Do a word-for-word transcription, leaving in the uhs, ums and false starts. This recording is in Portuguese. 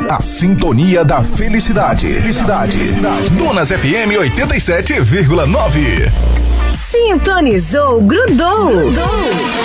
A sintonia da felicidade. Felicidade. Donas F M oitenta e sete vírgula nove. Sintonizou, grudou. grudou.